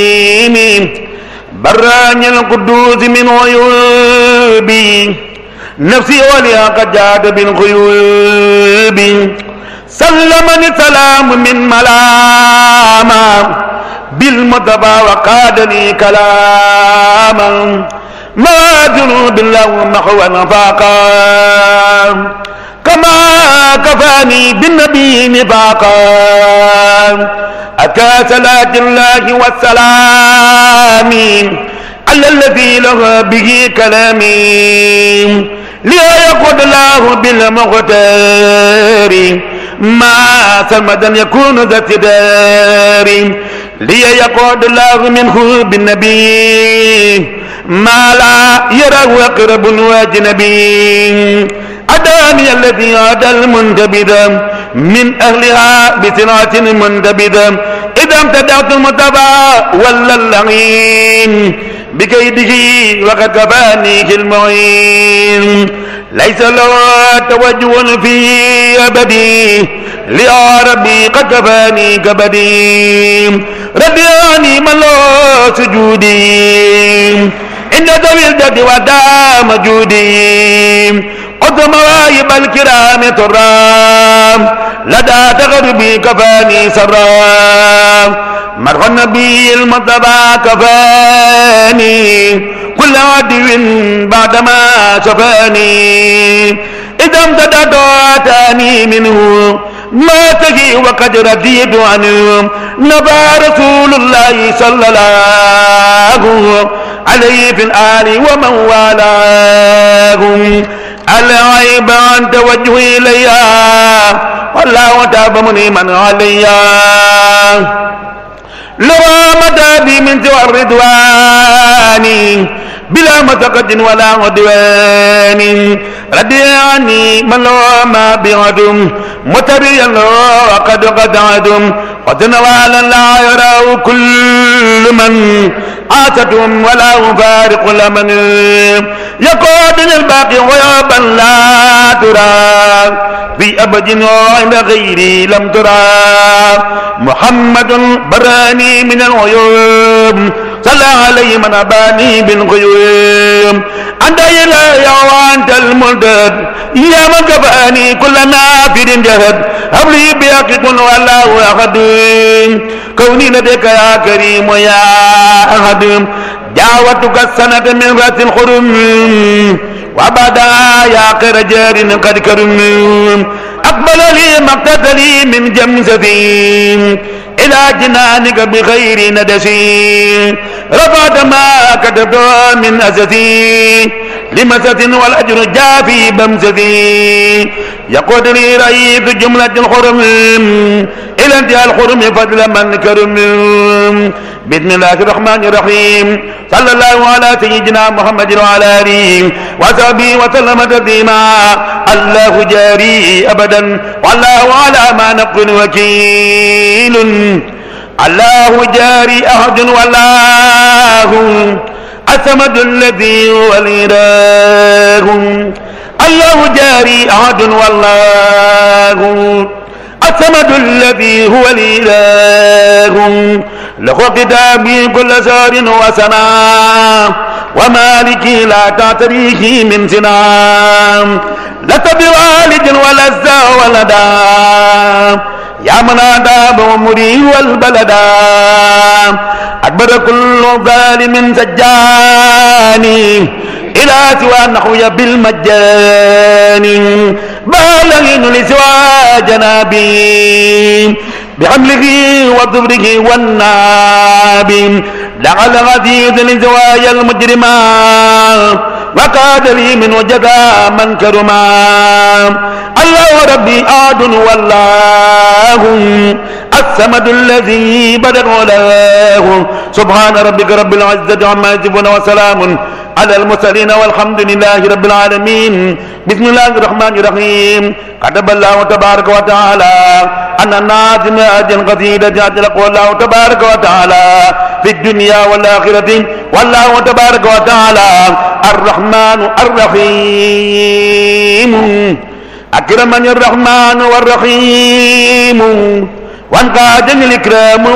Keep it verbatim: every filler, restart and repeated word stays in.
براني القدوس من عيوبي نفسي وليا قد جاد بالغيوب سلمني سلام من ملاما بالمتبى وقادني كلاما ما جنوب الله محوا فاقا كما كفاني بالنبي نفاقا أتى صلاة الله والسلام على الذي له به كلامي ليا يقود الله بالمغتار ما سمدا يكون ذا اقتدار ليا يقود الله منه بالنبي ما لا يرى أقرب واجنبي أداني الذي عاد المنتبذ من أهلها بصنعة منتبذة إذا امتدعت المتبع ولا اللعين بكيده وقد كفاني المعين ليس له توجه في أبدي ليا ربي قد كفاني كبدي ربياني من له سجودي إن ذوي الجد ودام جودي قد مواهب الكرام ترام لدى تغربي كفاني سرام مرغ النبي المصطفى كفاني كل عدو بعدما شفاني إذا امتدت أتاني منه ما تجي وقد رضيت عنه نبى رسول الله صلى الله عليه في الآل ومن والاه العيب عن توجهي إليها والله تاب منيما عليا لو مدى من سوى الرضوان بلا مسقة ولا عدوان رضي عني من لو ما بعدم متبيا وقد قد عدم قد نوالا لا يراه كل من عاتتهم ولا يفارق لمن يقود الباقي غيابا لا ترى في أبد وعند غيري لم ترى محمد براني من العيوب صلى عليه من أباني بالغيوب أنت إلهي وأنت الملتد يا من كفاني كل نافذ جهد هب لي بحقك والله أحد كوني لديك يا كريم ويا أحد دعوتك السنة من رأس الخرم وبدا يا خير جار قد كرم أقبل لي مقتدلي من جمزتي إلى جنانك بغير ندسي رفعت ما كتبت من أسسي لمسة والأجر جاء في بمستي يقود لي رئيس جملة الحرم إلى انتهاء الحرم فضل من كرم بسم الله الرحمن الرحيم صلى الله على سيدنا محمد وعلى آله وصحبه وسلم تسليما الله جاري أبدا والله على ما نقول وكيل الله جاري أحد والله الصمد الذي هو الإله الله جاري أحد والله الصمد الذي هو الإله له كتابي كل سار وسنا ومالكي لا تعتريه من سنا لست بوالد ولا الزا ولدا يا من آداب أمري والبلدا أكبر كل ظالم سجاني إلى سوى نحوي بالمجان بالغين لسوى جنابي بحمله وظفره والناب لعل غزيز لزوايا المجرما وقاد لي من وجدا من كرما الله ربي آد والله الصمد الذي بدر له سبحان ربك رب العزة عما يصفون وسلام على المرسلين والحمد لله رب العالمين بسم الله الرحمن الرحيم كتب الله تبارك وتعالى أن الناس من أجل قصيدة أطلق الله تبارك وتعالى في الدنيا والآخرة والله تبارك وتعالى الرحمن الرحيم أكرمني الرحمن والرحيم وانقادني الإكرام